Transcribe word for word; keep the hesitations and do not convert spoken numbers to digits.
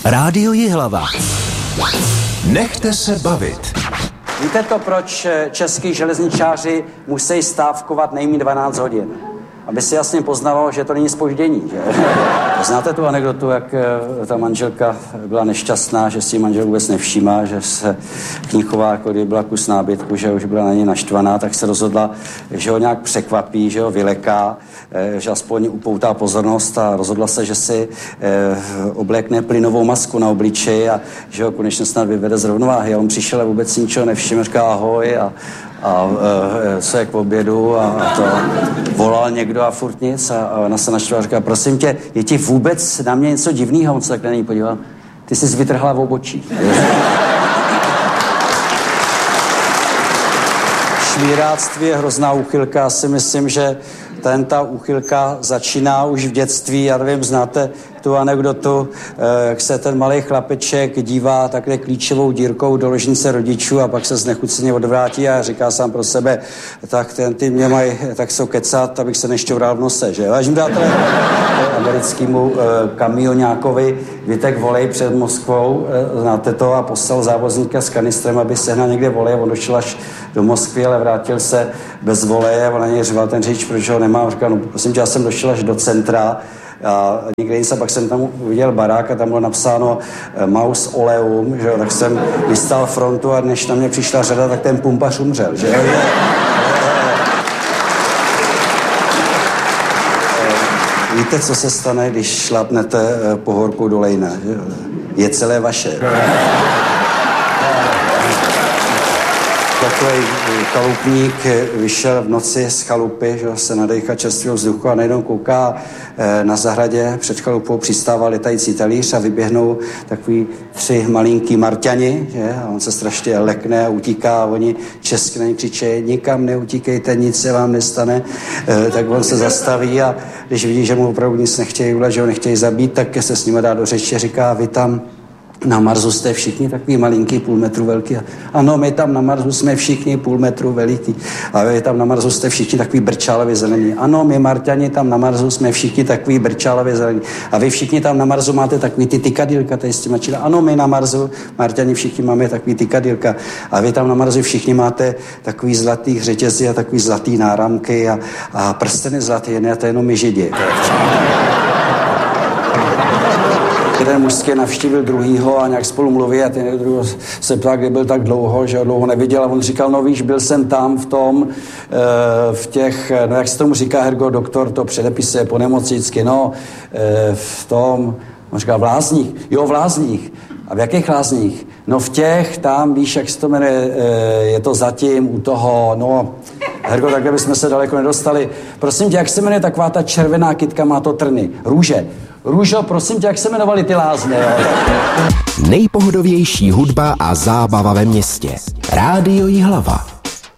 Rádio Jihlava. Nechte se bavit. Víte to, proč český železničáři musí stávkovat nejméně dvanáct hodin? Aby si jasně poznalo, že to není zpoždění, že? Znáte tu anekdotu, jak ta manželka byla nešťastná, že si manžel vůbec nevšímá, že se k ní chová, jako kdyby byla kus nábytku, že už byla na něj naštvaná, tak se rozhodla, že ho nějak překvapí, že ho vyleká, že aspoň upoutá pozornost a rozhodla se, že si oblékne plynovou masku na obličeji a že ho konečně snad vyvede z rovnováhy. A on přišel a vůbec si ničeho nevšiml, říká ahoj a a e, co je k obědu a, a to volal někdo a furt nic a, a ona se naštvala a říká, prosím tě, je ti vůbec na mě něco divného? On se tak na ní podíval, ty jsi vytrhla v obočí. Švíráctví je hrozná úchylka, já si myslím, že ten ta úchylka začíná už v dětství, já nevím, znáte tu anekdotu, jak se ten malý chlapeček dívá takhle klíčovou dírkou do ložnice rodičů a pak se znechuceně odvrátí a říká sám pro sebe, tak ten, ty mě mají tak jsou kecat, abych se nešťoural v nose, že? Vážím dáte americkému eh, kamioňákovi vytek volej před Moskvou, eh, znáte to, a poslal závozníka s kanistrem, aby sehnal někde volej, on došel až do Moskvy, ale vrátil se bez voleje, on na něj řval ten řidič, proč ho nemá, říkal, no prosím tě, já jsem došel až do centra, a někde nic, a pak jsem tam viděl barák a tam bylo napsáno Maus Oleum, že jo, tak jsem vystál frontu a než na mě přišla řada, tak ten pumpař umřel, že jo. Víte, co se stane, když šlápnete pohorku do lejna, že? Je celé vaše. Takový chalupník vyšel v noci z chalupy, že se nadejchá čerstvého vzduchu a najednou kouká na zahradě před chalupou přistává letající talíř a vyběhnou takový tři malinký Marťani, že? A on se strašně lekne a utíká a oni česky na ně křičí, nikam neutíkejte, nic se vám nestane, e, tak on se zastaví a když vidí, že mu opravdu nic nechtějí udělat, že ho nechtějí zabít, tak se s nimi dá do řeči a říká, vy tam na Marsu jste všichni takový malinký, půl metru velký. Ano, my tam na Marsu jsme všichni půl metru veliký. A vy tam na Marsu jste všichni takový brčálově zelení. Ano, my Marťani tam na Marsu jsme všichni takový brčálově zelení. A vy všichni tam na Marsu máte takový ty tykadýlka, tady s těma čila. Ano, my na Marsu, Marťani všichni máme takový tykadýlka. A vy tam na Marsu všichni máte takový zlatý řetězy a takový zlatý náramky a, a prsteny zlatý, ne, to jenom my Židi. Jeden mužský navštívil druhýho a nějak spolu mluví a ten druhý se ptá, kde byl tak dlouho, že ho dlouho neviděl a on říkal, no víš, byl jsem tam v tom, v těch, no jak se tomu říká, Hergo, doktor to předepisuje po nemoci vždycky, no v tom, on říkal v Lázních, jo v Lázních. A v jakých Lázních? No v těch, tam, víš, jak se to jmenuje, je to zatím u toho, no, Hergo, takhle bychom se daleko nedostali. Prosím tě, jak se jmenuje taková ta červená kytka, má to trny? Růže. Růžo, prosím tě, jak se jmenovaly ty lázně, jo? Nejpohodovější hudba a zábava ve městě. Rádio Jihlava.